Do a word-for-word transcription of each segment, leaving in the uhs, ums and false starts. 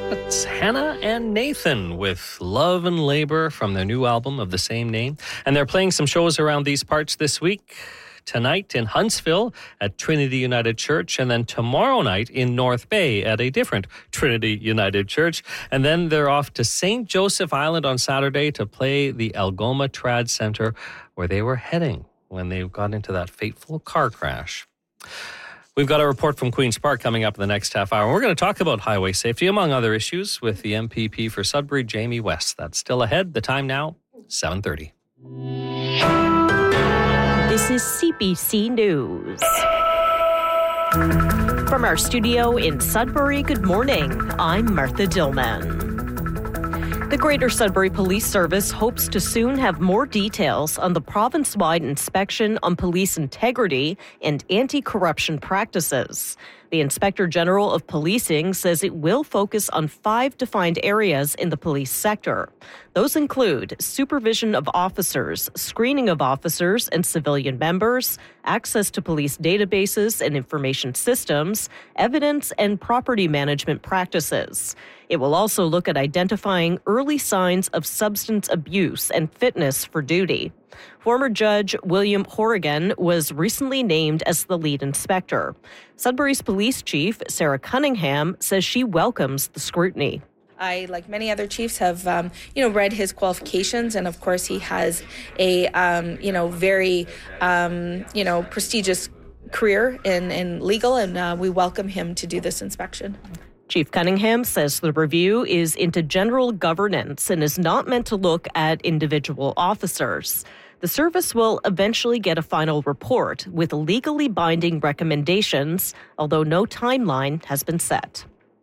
It's Hannah and Nathan with Love and Labor from their new album of the same name. And they're playing some shows around these parts this week. Tonight in Huntsville at Trinity United Church, and then tomorrow night in North Bay at a different Trinity United Church. And then they're off to Saint Joseph Island on Saturday to play the Algoma Trad Center, where they were heading when they got into that fateful car crash. We've got a report from Queen's Park coming up in the next half hour. We're going to talk about highway safety, among other issues, with the M P P for Sudbury, Jamie West. That's still ahead. The time now, seven thirty. This is C B C News. From our studio in Sudbury, good morning. I'm Martha Dillman. The Greater Sudbury Police Service hopes to soon have more details on the province-wide inspection on police integrity and anti-corruption practices. The Inspector General of Policing says it will focus on five defined areas in the police sector. Those include supervision of officers, screening of officers and civilian members, access to police databases and information systems, evidence and property management practices. It will also look at identifying early signs of substance abuse and fitness for duty. Former Judge William Horrigan was recently named as the lead inspector. Sudbury's police chief, Sarah Cunningham, says she welcomes the scrutiny. I, like many other chiefs, have um, you know read his qualifications, and of course he has a um, you know very um, you know prestigious career in in legal, and uh, we welcome him to do this inspection. Chief Cunningham says the review is into general governance and is not meant to look at individual officers. The service will eventually get a final report with legally binding recommendations, although no timeline has been set.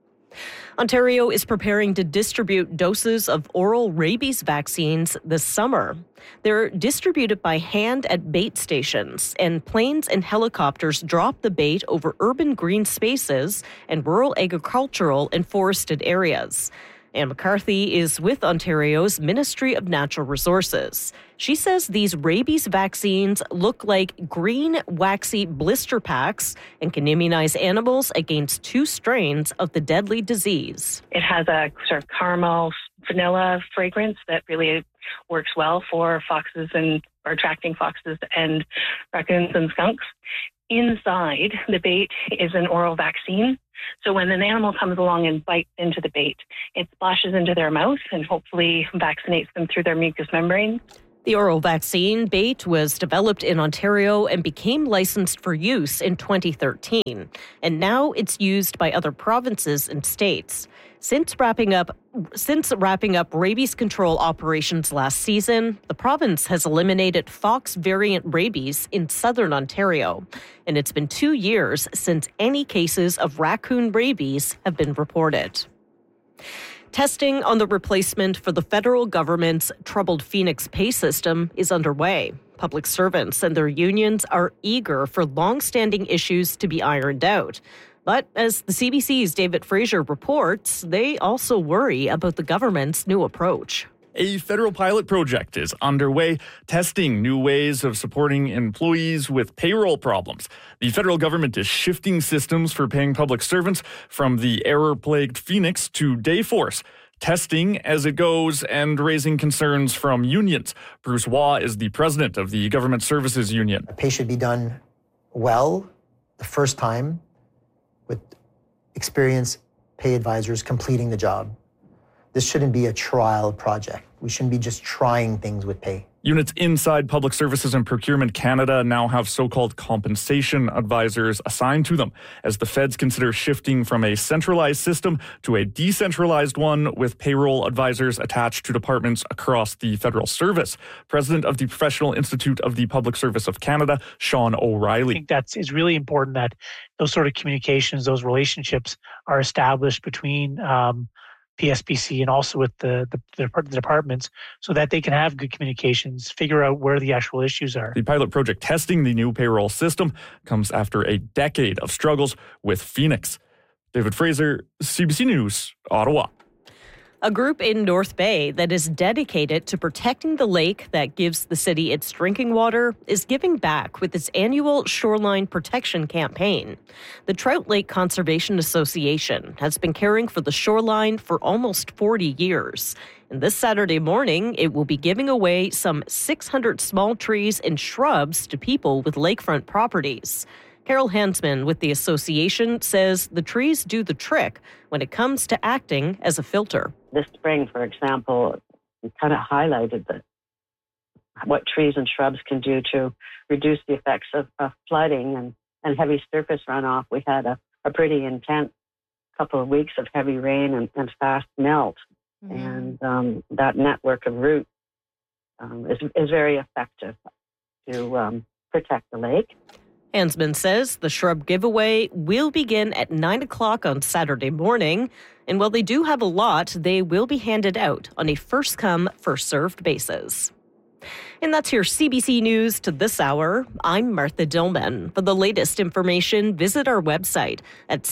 Ontario is preparing to distribute doses of oral rabies vaccines this summer. They're distributed by hand at bait stations, and planes and helicopters drop the bait over urban green spaces and rural agricultural and forested areas. Anne McCarthy is with Ontario's Ministry of Natural Resources. She says these rabies vaccines look like green, waxy blister packs and can immunize animals against two strains of the deadly disease. It has a sort of caramel vanilla fragrance that really works well for foxes and or attracting foxes and raccoons and skunks. Inside the bait is an oral vaccine. So when an animal comes along and bites into the bait, it splashes into their mouth and hopefully vaccinates them through their mucous membrane. The oral vaccine bait was developed in Ontario and became licensed for use in twenty thirteen. And now it's used by other provinces and states. Since wrapping up since wrapping up rabies control operations last season, the province has eliminated fox variant rabies in southern Ontario. And it's been two years since any cases of raccoon rabies have been reported. Testing on the replacement for the federal government's troubled Phoenix pay system is underway. Public servants and their unions are eager for long-standing issues to be ironed out. But as the C B C's David Fraser reports, they also worry about the government's new approach. A federal pilot project is underway, testing new ways of supporting employees with payroll problems. The federal government is shifting systems for paying public servants from the error-plagued Phoenix to Dayforce, testing as it goes and raising concerns from unions. Bruce Waugh is the president of the Government Services Union. Pay should be done well the first time, with experienced pay advisors completing the job. This shouldn't be a trial project. We shouldn't be just trying things with pay. Units inside Public Services and Procurement Canada now have so-called compensation advisors assigned to them as the feds consider shifting from a centralized system to a decentralized one with payroll advisors attached to departments across the federal service. President of the Professional Institute of the Public Service of Canada, Sean O'Reilly. I think that's it's really important that those sort of communications, those relationships are established between um, P S P C and also with the, the, the departments so that they can have good communications, figure out where the actual issues are. The pilot project testing the new payroll system comes after a decade of struggles with Phoenix. David Fraser, C B C News, Ottawa. A group in North Bay that is dedicated to protecting the lake that gives the city its drinking water is giving back with its annual shoreline protection campaign. The Trout Lake Conservation Association has been caring for the shoreline for almost forty years. And this Saturday morning, it will be giving away some six hundred small trees and shrubs to people with lakefront properties. Carol Hansman with the association says the trees do the trick when it comes to acting as a filter. This spring, for example, we kind of highlighted the, what trees and shrubs can do to reduce the effects of, of flooding and, and heavy surface runoff. We had a, a pretty intense couple of weeks of heavy rain and, and fast melt. Mm-hmm. And um, that network of roots um, is, is very effective to um, protect the lake. Hansman says the shrub giveaway will begin at nine o'clock on Saturday morning. And while they do have a lot, they will be handed out on a first-come, first-served basis. And that's your C B C News to this hour. I'm Martha Dillman. For the latest information, visit our website at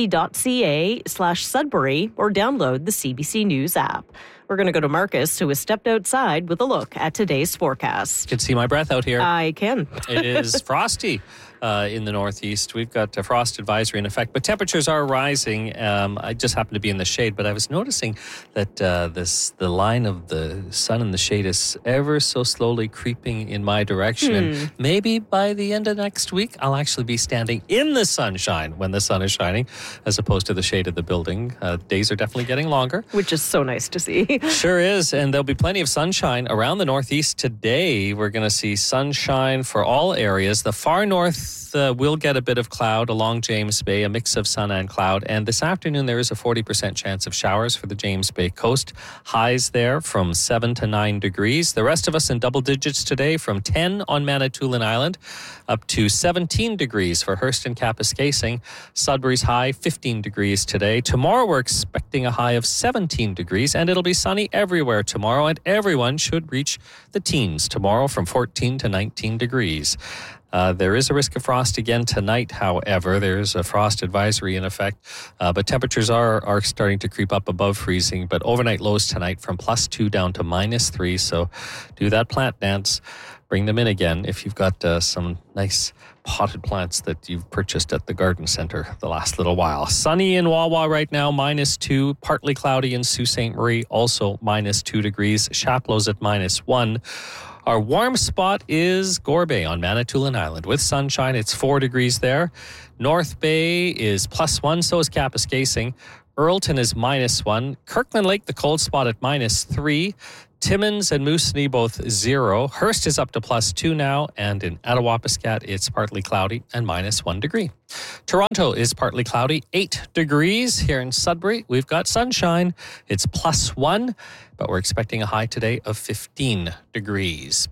cbc.ca slash Sudbury or download the C B C News app. We're going to go to Marcus, who has stepped outside with a look at today's forecast. You can see my breath out here. I can. It is frosty uh, in the northeast. We've got a frost advisory in effect, but temperatures are rising. Um, I just happen to be in the shade, but I was noticing that uh, this the line of the sun and the shade is ever so slowly creeping in my direction. Hmm. And maybe by the end of next week, I'll actually be standing in the sunshine when the sun is shining, as opposed to the shade of the building. Uh, days are definitely getting longer. Which is so nice to see. Sure is, and there'll be plenty of sunshine around the northeast today. We're going to see sunshine for all areas. The far north uh, will get a bit of cloud along James Bay, a mix of sun and cloud. And this afternoon, there is a forty percent chance of showers for the James Bay coast. Highs there from seven to nine degrees. The rest of us in double digits today, from ten on Manitoulin Island up to seventeen degrees for Hurston Kapuskasing. Sudbury's high, fifteen degrees today. Tomorrow, we're expecting a high of seventeen degrees, and it'll be sunny everywhere tomorrow, and everyone should reach the teens tomorrow from fourteen to nineteen degrees. Uh, there is a risk of frost again tonight, however. There's a frost advisory in effect, uh, but temperatures are, are starting to creep up above freezing. But overnight lows tonight from plus two down to minus three, so do that plant dance. Bring them in again if you've got uh, some nice potted plants that you've purchased at the garden center the last little while. Sunny in Wawa right now, minus two. Partly cloudy in Sault Ste. Marie, also minus two degrees. Chaplot's at minus one. Our warm spot is Gore Bay on Manitoulin Island. With sunshine, it's four degrees there. North Bay is plus one, so is Kapuskasing. Earlton is minus one. Kirkland Lake, the cold spot, at minus three. Timmins and Moosonee both zero. Hearst is up to plus two now, and in Attawapiskat, it's partly cloudy and minus one degree. Toronto is partly cloudy, eight degrees. Here in Sudbury, we've got sunshine. It's plus one, but we're expecting a high today of fifteen degrees.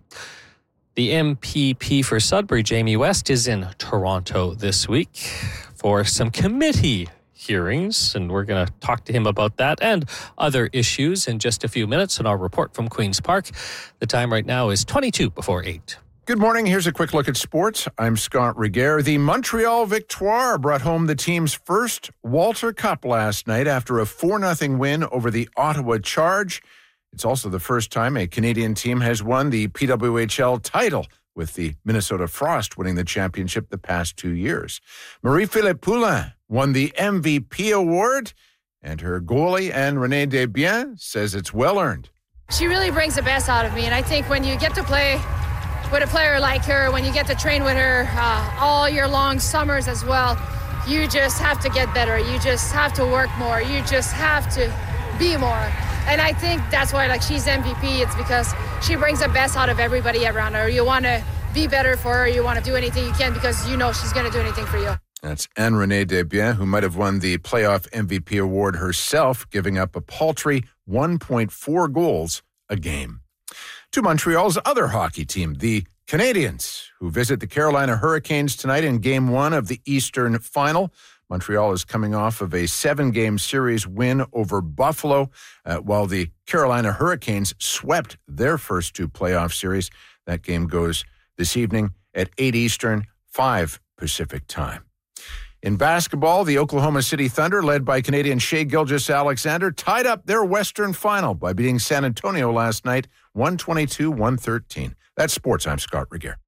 The M P P for Sudbury, Jamie West, is in Toronto this week for some committee hearings, and we're going to talk to him about that and other issues in just a few minutes in our report from Queen's Park. The time right now is twenty-two before eight. Good morning. Here's a quick look at sports. I'm Scott Reguer. The Montreal Victoire brought home the team's first Walter Cup last night after a four nothing win over the Ottawa Charge. It's also the first time a Canadian team has won the P W H L title, with the Minnesota Frost winning the championship the past two years. Marie-Philippe Poulin won the M V P award, and her goalie, Anne Renee Desbiens, says it's well-earned. She really brings the best out of me, and I think when you get to play with a player like her, when you get to train with her uh, all year long, summers as well, you just have to get better. You just have to work more. You just have to be more. And I think that's why, like, she's M V P. It's because she brings the best out of everybody around her. You want to be better for her. You want to do anything you can because you know she's going to do anything for you. That's Anne Renee Desbiens, who might have won the playoff M V P award herself, giving up a paltry one point four goals a game. To Montreal's other hockey team, the Canadiens, who visit the Carolina Hurricanes tonight in Game one of the Eastern Final. Montreal is coming off of a seven-game series win over Buffalo, uh, while the Carolina Hurricanes swept their first two playoff series. That game goes this evening at eight Eastern, five Pacific time. In basketball, the Oklahoma City Thunder, led by Canadian Shai Gilgeous-Alexander, tied up their Western final by beating San Antonio last night, one twenty-two one thirteen. That's sports. I'm Scott Regier.